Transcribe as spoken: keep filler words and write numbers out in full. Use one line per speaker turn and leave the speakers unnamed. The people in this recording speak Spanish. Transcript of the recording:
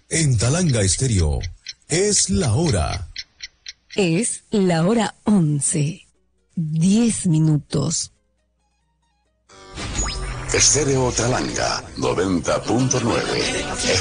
En Talanga Estéreo, es la hora.
Es la hora once. Diez minutos.
Estéreo Talanga, noventa punto nueve.